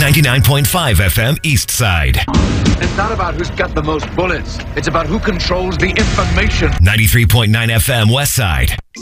99.5 FM East Side. It's not about who's got the most bullets. It's about who controls the information. 93.9 FM West Side.